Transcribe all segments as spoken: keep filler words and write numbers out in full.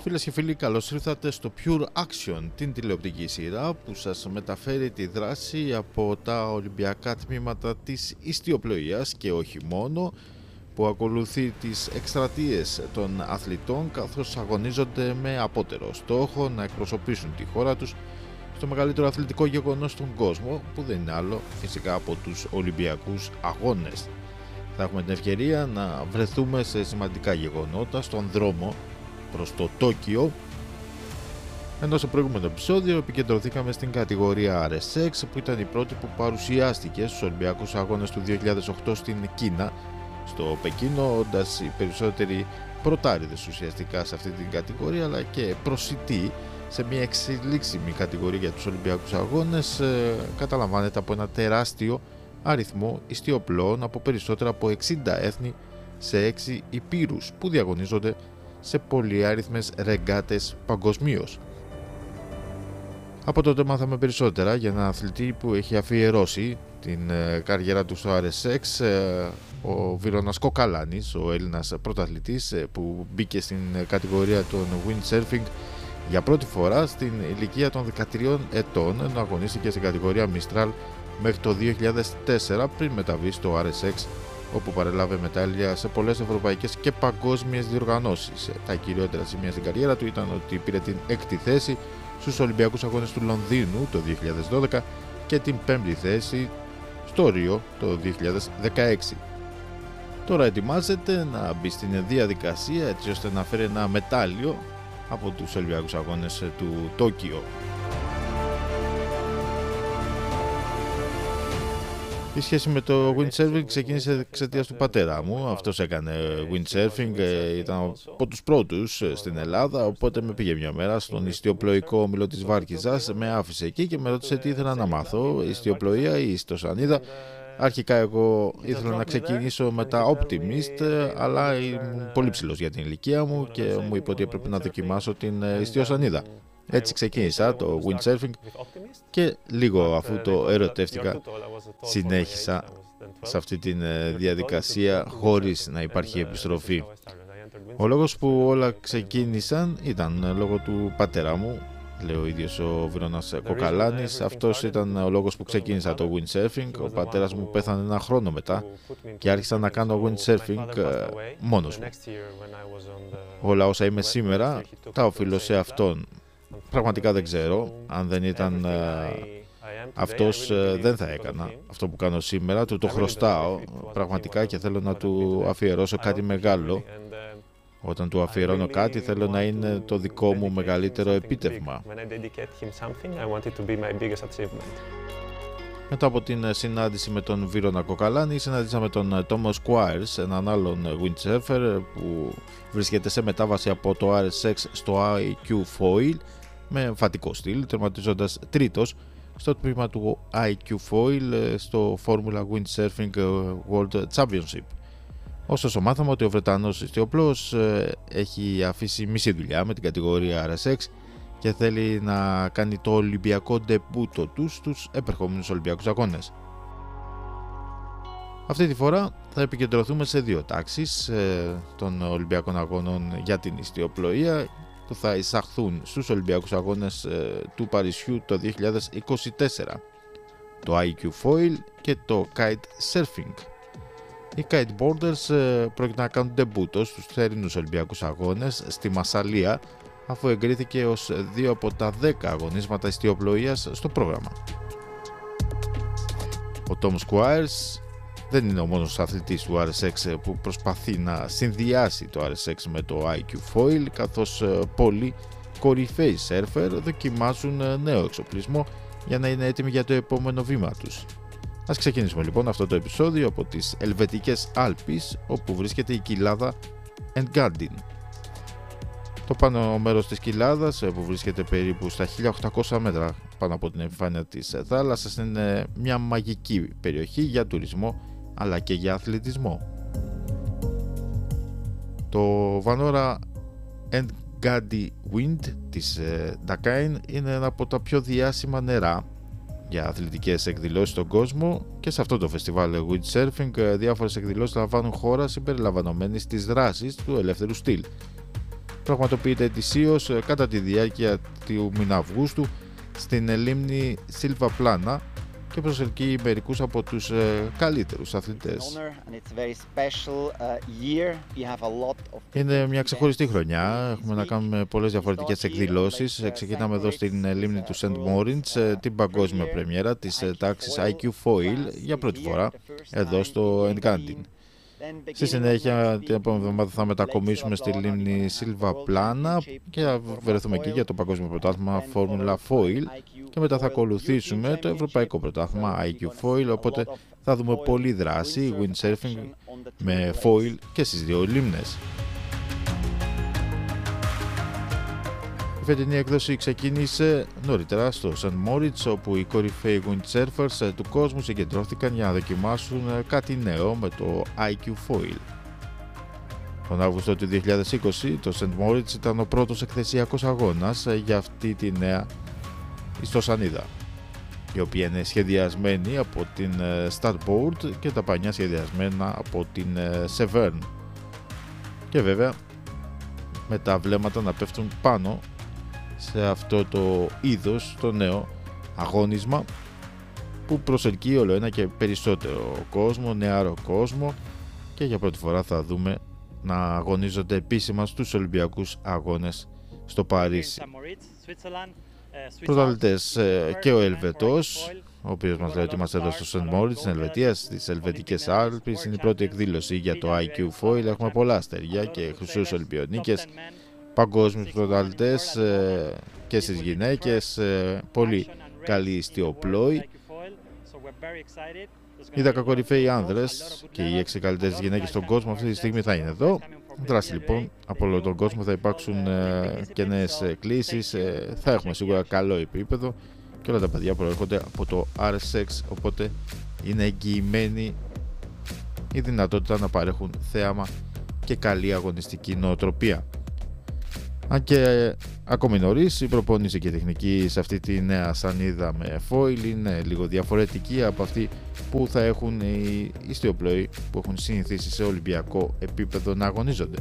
Φίλες και φίλοι, καλώς ήρθατε στο Pure Action, την τηλεοπτική σειρά που σας μεταφέρει τη δράση από τα Ολυμπιακά τμήματα της ιστιοπλοείας και όχι μόνο, που ακολουθεί τις εκστρατείες των αθλητών καθώς αγωνίζονται με απότερο στόχο να εκπροσωπήσουν τη χώρα τους στο μεγαλύτερο αθλητικό γεγονός στον κόσμο, που δεν είναι άλλο φυσικά από τους Ολυμπιακούς Αγώνες. Θα έχουμε την ευκαιρία να βρεθούμε σε σημαντικά γεγονότα στον δρόμο προς το Τόκιο, ενώ στο προηγούμενο επεισόδιο επικεντρωθήκαμε στην κατηγορία αρ ες εξ, που ήταν η πρώτη που παρουσιάστηκε στους Ολυμπιακούς Αγώνες του δύο χιλιάδες οκτώ στην Κίνα, στο Πεκίνο, όντας οι περισσότεροι πρωτάριδες ουσιαστικά σε αυτή την κατηγορία, αλλά και προσιτοί σε μια εξελίξιμη κατηγορία για τους Ολυμπιακούς Αγώνες. ε, καταλαμβάνεται από ένα τεράστιο αριθμό ιστιοπλώων από περισσότερα από εξήντα έθνη σε έξι υπήρους που διαγωνίζονται σε πολυάριθμες ρεγκάτες παγκοσμίως. Από τότε μάθαμε περισσότερα για έναν αθλητή που έχει αφιερώσει την ε, καριέρα του στο αρ ες εξ, ε, ο Βίρονας Κοκαλάνης, ο Έλληνας πρωταθλητής, ε, που μπήκε στην κατηγορία των windsurfing για πρώτη φορά στην ηλικία των δεκατριών ετών, ενώ αγωνίστηκε στην κατηγορία Mistral μέχρι το δύο χιλιάδες τέσσερα πριν μεταβεί στο αρ ες εξ, όπου παρέλαβε μετάλλια σε πολλές ευρωπαϊκές και παγκόσμιες διοργανώσεις. Τα κυριότερα σημεία στην καριέρα του ήταν ότι πήρε την έκτη θέση στους Ολυμπιακούς Αγώνες του Λονδίνου το δύο χιλιάδες δώδεκα και την πέμπτη θέση στο Ρίο το δύο χιλιάδες δεκαέξι. Τώρα ετοιμάζεται να μπει στην διαδικασία έτσι ώστε να φέρει ένα μετάλλιο από τους Ολυμπιακούς Αγώνες του Τόκιο. Η σχέση με το windsurfing ξεκίνησε εξαιτίας του πατέρα μου. Αυτός έκανε windsurfing, ήταν από τους πρώτους στην Ελλάδα, οπότε με πήγε μια μέρα στον ιστιοπλοϊκό όμιλο της Βάρκιζας, με άφησε εκεί και με ρώτησε τι ήθελα να μάθω, ιστιοπλοεία ή ιστοσανίδα. Αρχικά εγώ ήθελα να ξεκινήσω με τα Optimist, αλλά ήμουν πολύ ψηλός για την ηλικία μου και μου είπε ότι έπρεπε να δοκιμάσω την ιστιοσανίδα. Έτσι ξεκίνησα το windsurfing και λίγο αφού το ερωτεύτηκα συνέχισα σε αυτή τη διαδικασία χωρίς να υπάρχει επιστροφή. Ο λόγος που όλα ξεκίνησαν ήταν λόγω του πατέρα μου, λέει ο ίδιος ο Βίρονας Κοκαλάνης. Αυτός ήταν ο λόγος που ξεκίνησα το windsurfing. Ο πατέρας μου πέθανε ένα χρόνο μετά και άρχισα να κάνω windsurfing μόνος μου. Όλα όσα είμαι σήμερα τα οφείλω σε αυτόν. Πραγματικά δεν ξέρω, αν δεν ήταν αυτός δεν θα έκανα αυτό που κάνω σήμερα. Του το χρωστάω πραγματικά και θέλω να του αφιερώσω κάτι μεγάλο. Όταν του αφιερώνω κάτι θέλω να είναι το δικό μου μεγαλύτερο επίτευγμα. Μετά από την συνάντηση με τον Βίρονα Κοκαλάνη, συναντήσαμε τον Τόμος Squires, έναν άλλον windsurfer που βρίσκεται σε μετάβαση από το αρ ες εξ στο άι κιου Foil με εμφατικό στυλ, τερματίζοντας τρίτος στο τμήμα του άι κιου Foil στο Formula Windsurfing World Championship. Ωστόσο μάθαμε ότι ο Βρετανός ιστιοπλώος έχει αφήσει μισή δουλειά με την κατηγορία αρ ες εξ και θέλει να κάνει το Ολυμπιακό ντεμπούτο του στους επερχόμενους Ολυμπιακούς Αγώνες. Αυτή τη φορά θα επικεντρωθούμε σε δύο τάξεις των Ολυμπιακών Αγώνων για την ιστιοπλοεία που θα εισαχθούν στους Ολυμπιακούς Αγώνες του Παρισιού το δύο χιλιάδες είκοσι τέσσερα, το άι κιου Foil και το Kite Surfing. Οι kiteboarders πρόκειται να κάνουν ντεμπούτο στους θερινούς Ολυμπιακούς Αγώνες στη Μασσαλία, αφού εγκρίθηκε ως δύο από τα δέκα αγωνίσματα ιστιοπλοείας στο πρόγραμμα. Ο Tom Squires δεν είναι ο μόνος αθλητής του αρ ες εξ που προσπαθεί να συνδυάσει το αρ ες εξ με το άι κιου Foil, καθώς πολλοί κορυφαίοι σέρφερ δοκιμάζουν νέο εξοπλισμό για να είναι έτοιμοι για το επόμενο βήμα τους. Ας ξεκινήσουμε λοιπόν αυτό το επεισόδιο από τις Ελβετικές Άλπεις, όπου βρίσκεται η κοιλάδα Engadin. Το πάνω μέρος της κοιλάδας, που βρίσκεται περίπου στα χίλια οκτακόσια μέτρα πάνω από την επιφάνεια της θάλασσας, είναι μια μαγική περιοχή για τουρισμό αλλά και για αθλητισμό. Το Vanora Engadi Wind της Dakine είναι ένα από τα πιο διάσημα νερά για αθλητικές εκδηλώσεις στον κόσμο και σε αυτό το φεστιβάλ windsurfing διάφορες εκδηλώσεις λαμβάνουν χώρα συμπεριλαμβανομένης της δράσης του ελεύθερου στυλ. πραγματοποιείται ετησίως κατά τη διάρκεια του μήνα Αυγούστου στην λίμνη Silva Plana και προσελκύει μερικούς από τους ε, καλύτερους αθλητές. Είναι μια ξεχωριστή χρονιά, έχουμε να κάνουμε πολλές διαφορετικές εκδηλώσεις. Ξεκινάμε εδώ στην λίμνη του Σεντ Μόρινς την παγκόσμια πρεμιέρα της τάξης άι κιου Foil για πρώτη φορά εδώ στο Engadin. Στη συνέχεια την επόμενη εβδομάδα θα μετακομίσουμε στη λίμνη Silva Plana και θα βρεθούμε εκεί για το παγκόσμιο πρωτάθλημα Formula Foil και μετά θα ακολουθήσουμε το ευρωπαϊκό πρωτάθλημα άι κιου Foil, οπότε θα δούμε πολλή δράση windsurfing με foil και στις δύο λίμνες. Η φετινή έκδοση ξεκίνησε νωρίτερα στο Σεντ Μόριτς, όπου οι κορυφαίοι windsurfers του κόσμου συγκεντρώθηκαν για να δοκιμάσουν κάτι νέο με το άι κιου Foil. Τον Αύγουστο του δύο χιλιάδες είκοσι το Σεντ Μόριτς ήταν ο πρώτος εκθεσιακός αγώνας για αυτή τη νέα ιστοσανίδα, η οποία είναι σχεδιασμένη από την Starboard και τα πανιά σχεδιασμένα από την Severn, και βέβαια με τα βλέμματα να πέφτουν πάνω σε αυτό το είδος, το νέο αγώνισμα που προσελκύει όλο ένα και περισσότερο κόσμο, νεάρο κόσμο, και για πρώτη φορά θα δούμε να αγωνίζονται επίσημα στους Ολυμπιακούς Αγώνες στο Παρίσι. Πρωταθλητές και ο Ελβετός, ο οποίος μας λέει ότι είμαστε εδώ στο Σεντ Μόριτς στην Ελβετία, στις Ελβετικές Άλπεις. Είναι η πρώτη εκδήλωση για το άι κιου Foil. Έχουμε πολλά αστέρια και χρυσούς Ολυμπιονίκες, παγκόσμιους πρωταθλητές και στις γυναίκες, πολύ καλοί ιστιοπλόοι. Οι δέκα κορυφαίοι άνδρες και οι έξι καλύτερες γυναίκες στον κόσμο αυτή τη στιγμή θα είναι εδώ. Δράση λοιπόν από όλο τον κόσμο, θα υπάρξουν ε, και νέες κλήσεις, ε, θα έχουμε σίγουρα καλό επίπεδο και όλα τα παιδιά προέρχονται από το αρ ες εξ, οπότε είναι εγγυημένη η δυνατότητα να παρέχουν θέαμα και καλή αγωνιστική νοοτροπία. Αν και ε, ακόμη νωρίς, η προπόνηση και η τεχνική σε αυτή τη νέα σανίδα με foil είναι λίγο διαφορετική από αυτή που θα έχουν οι ιστιοπλοοί που έχουν συνηθίσει σε ολυμπιακό επίπεδο να αγωνίζονται.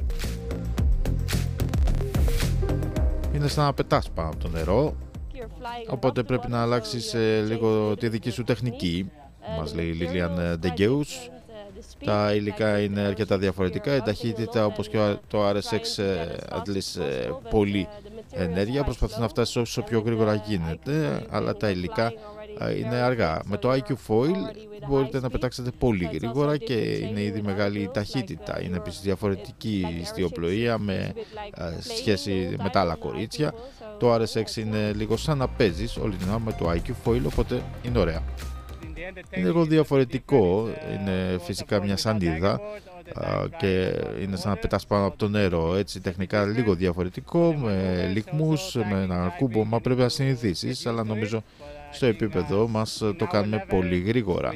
Είναι σαν να πετάς πάνω από το νερό, οπότε πρέπει να αλλάξεις ε, λίγο τη δική σου τεχνική, μας λέει η Λίλιαν Ντεγκέους. Τα υλικά είναι αρκετά διαφορετικά, η ταχύτητα όπως και το αρ ες εξ αντλείς πολύ ενέργεια, προσπαθείς να φτάσεις όσο πιο γρήγορα γίνεται, αλλά τα υλικά είναι αργά. Με το άι κιου Foil μπορείτε να πετάξετε πολύ γρήγορα και είναι ήδη μεγάλη η ταχύτητα. Είναι επίσης διαφορετική η ιστιοπλοεία με σχέση με τα άλλα κορίτσια. Το αρ ες εξ είναι λίγο σαν να παίζεις όλη την ώρα με το άι κιου Foil, οπότε είναι ωραία. Είναι λίγο διαφορετικό, είναι φυσικά μια σανίδα και είναι σαν να πετάς πάνω από το νερό, έτσι τεχνικά λίγο διαφορετικό, με λυκμούς, με ένα κούμπομα, πρέπει να συνηθίσεις, αλλά νομίζω στο επίπεδο μας το κάνουμε πολύ γρήγορα.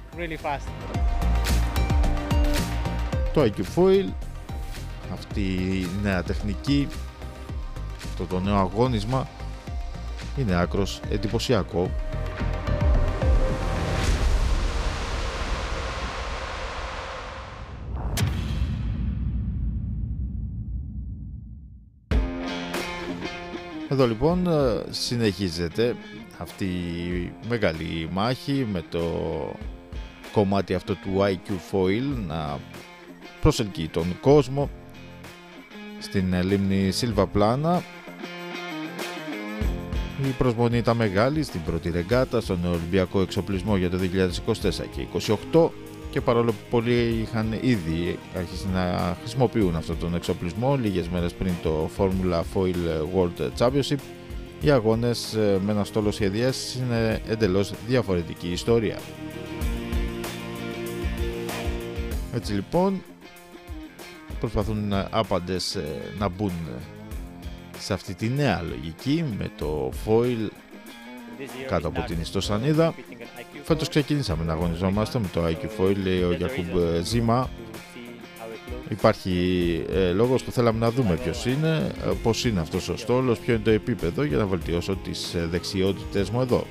Το άι κιου Foil, αυτή η νέα τεχνική, αυτό το νέο αγώνισμα είναι άκρος εντυπωσιακό. Εδώ λοιπόν συνεχίζεται αυτή η μεγάλη μάχη με το κομμάτι αυτό του άι κιου Foil να προσελκύει τον κόσμο στην λίμνη Silva Plana. Η προσμονή ήταν μεγάλη στην πρώτη ρεγκάτα στον Ολυμπιακό εξοπλισμό για το δύο χιλιάδες είκοσι τέσσερα και είκοσι οκτώ, και παρόλο που πολλοί είχαν ήδη αρχίσει να χρησιμοποιούν αυτόν τον εξοπλισμό λίγες μέρες πριν το Formula Foil World Championship, οι αγώνες με ένα στόλο σχεδιές είναι εντελώς διαφορετική ιστορία. Έτσι λοιπόν προσπαθούν άπαντες να μπουν σε αυτή τη νέα λογική με το foil κάτω από την ιστοσανίδα. Φέτος ξεκινήσαμε να αγωνιζόμαστε με το άι κιου Foil, λέει ο Γιακούμπ Ζήμα. Υπάρχει ε, λόγος που θέλαμε να δούμε ποιος είναι, ε, πώς είναι αυτός ο στόλος, ποιο είναι το επίπεδο, για να βελτιώσω τις ε, δεξιότητες μου εδώ.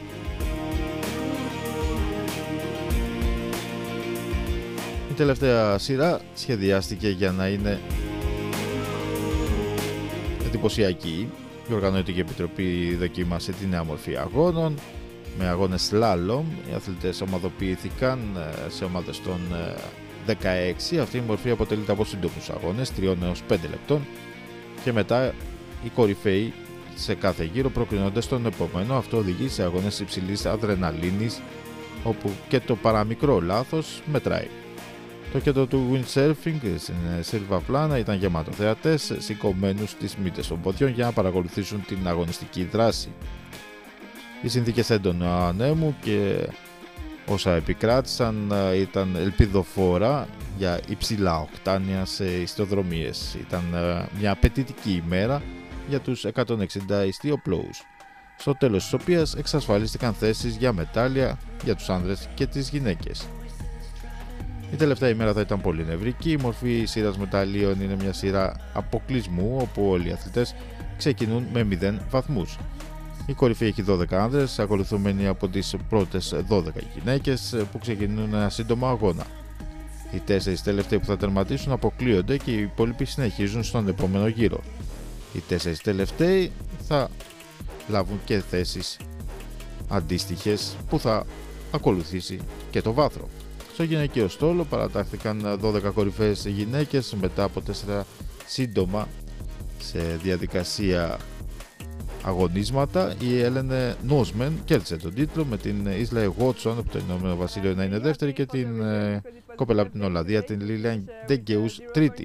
Η τελευταία σειρά σχεδιάστηκε για να είναι εντυπωσιακή. Η Οργανωτική Επιτροπή δοκίμασε τη νέα μορφή αγώνων με αγώνες slalom. Οι αθλητές ομαδοποιήθηκαν σε ομάδες των δεκαέξι. Αυτή η μορφή αποτελείται από σύντομους αγώνες τριών έως πέντε λεπτών και μετά οι κορυφαίοι σε κάθε γύρο προκρίνονται στον επόμενο. Αυτό οδηγεί σε αγώνες υψηλής αδρεναλίνης, όπου και το παραμικρό λάθος μετράει. Το κέντρο του windsurfing στην Σίλβα Πλάνα ήταν γεμάτο θεατές σηκωμένους στις μύτες των ποδιών για να παρακολουθήσουν την αγωνιστική δράση. Οι συνθήκες έντονου ανέμου και όσα επικράτησαν ήταν ελπιδοφόρα για υψηλά οκτάνια σε ιστιοδρομίες. Ήταν μια απαιτητική ημέρα για τους εκατόν εξήντα ιστιοπλόους, στο τέλος της οποίας εξασφαλίστηκαν θέσεις για μετάλλια για τους άνδρες και τις γυναίκες. Η τελευταία ημέρα θα ήταν πολύ νευρική. Η μορφή σειράς μεταλλίων είναι μια σειρά αποκλεισμού, όπου όλοι οι αθλητές ξεκινούν με μηδέν βαθμούς. Η κορυφή έχει δώδεκα άνδρες, ακολουθούμενοι από τις πρώτες δώδεκα γυναίκες που ξεκινούν ένα σύντομο αγώνα. Οι τέσσερις τελευταίοι που θα τερματίσουν αποκλείονται και οι υπόλοιποι συνεχίζουν στον επόμενο γύρο. Οι τέσσερις τελευταίοι θα λάβουν και θέσεις αντίστοιχες που θα ακολουθήσει και το βάθρο. Στο γυναικείο στόλο παρατάχθηκαν δώδεκα κορυφαίες γυναίκες μετά από τέσσερα σύντομα σε διαδικασία αγωνίσματα. Η Έλενε Νόσμεν κέρδισε τον τίτλο με την Ισλαε Γότσον από το Ηνωμένο Βασίλειο να είναι δεύτερη και την ε, κοπέλα από την Ολλανδία, την Λίλιαν Ντεγκεούς, τρίτη.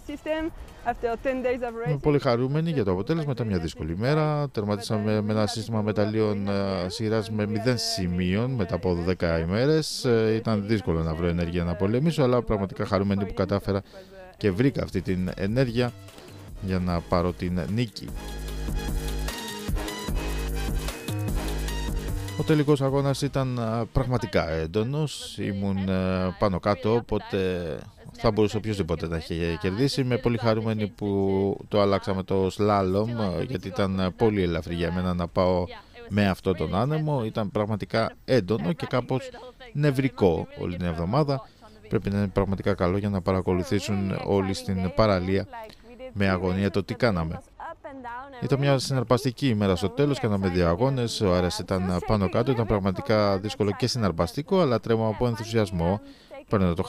Είμαι πολύ χαρούμενοι για το αποτέλεσμα. Ήταν μια δύσκολη ημέρα. Τερματίσαμε με ένα σύστημα μεταλλίων ε, σειράς με μηδέν σημείων μετά από δέκα ημέρες. Ε, ήταν δύσκολο να βρω ενέργεια να πολεμήσω, αλλά πραγματικά χαρούμενοι που κατάφερα και βρήκα αυτή την ενέργεια για να πάρω την νίκη. Ο τελικός αγώνας ήταν πραγματικά έντονος, ήμουν πάνω κάτω, οπότε θα μπορούσε οποιοδήποτε να είχε κερδίσει. Είμαι πολύ χαρούμενη που το αλλάξαμε το σλάλομ, γιατί ήταν πολύ ελαφρύ για μένα να πάω με αυτό τον άνεμο. Ήταν πραγματικά έντονο και κάπως νευρικό όλη την εβδομάδα. Πρέπει να είναι πραγματικά καλό για να παρακολουθήσουν όλοι στην παραλία με αγωνία το τι κάναμε. Ήταν μια συναρπαστική ημέρα στο τέλος, κάναμε δύο αγώνες, ο αέρας ήταν πάνω κάτω, ήταν πραγματικά δύσκολο και συναρπαστικό, αλλά τρέμω από ενθουσιασμό. Παίρνω το